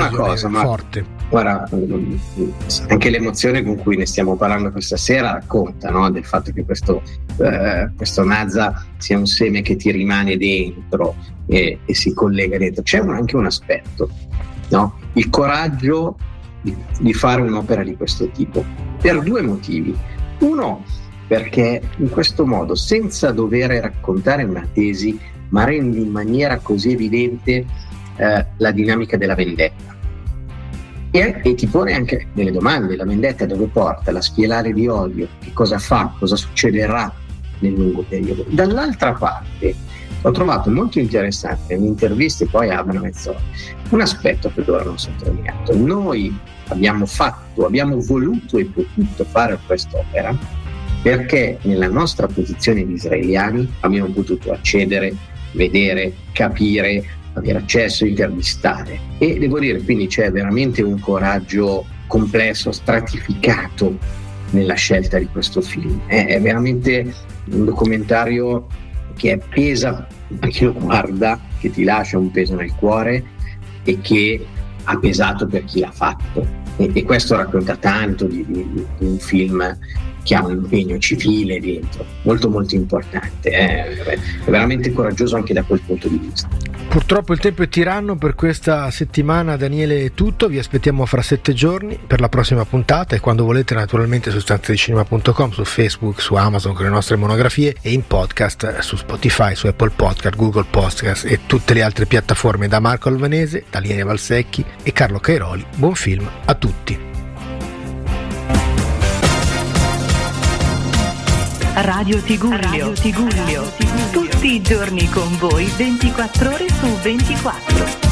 una cosa, ma forte. Guarda, anche l'emozione con cui ne stiamo parlando questa sera racconta, no? Del fatto che questo Nazza sia un seme che ti rimane dentro e si collega dentro. C'è anche un aspetto, no? Il coraggio di fare un'opera di questo tipo, per due motivi. Uno, perché in questo modo, senza dover raccontare una tesi, ma rendi in maniera così evidente la dinamica della vendetta. E ti pone anche delle domande: la vendetta dove porta? La spirale di odio, che cosa fa? Cosa succederà nel lungo periodo? Dall'altra parte ho trovato molto interessante in interviste poi a Mezz'Ora un aspetto che loro hanno sottolineato. Noi abbiamo voluto e potuto fare quest'opera perché nella nostra posizione di israeliani abbiamo potuto accedere, vedere, capire, avere accesso, intervistare, e devo dire, quindi c'è veramente un coraggio complesso, stratificato nella scelta di questo film. È veramente un documentario che pesa a chi lo guarda, che ti lascia un peso nel cuore e che ha pesato per chi l'ha fatto, e questo racconta tanto di un film che ha un impegno civile dentro molto molto importante. È veramente coraggioso anche da quel punto di vista. Purtroppo il tempo è tiranno per questa settimana. Daniele, è tutto. Vi aspettiamo fra 7 giorni per la prossima puntata, e quando volete naturalmente su stanzedicinema.com, su Facebook, su Amazon con le nostre monografie, e in podcast su Spotify, su Apple Podcast, Google Podcast e tutte le altre piattaforme. Da Marco Albanese, da Linea Valsecchi e Carlo Cairoli, buon film a tutti. Radio Tigullio. Tutti i giorni con voi, 24 ore su 24.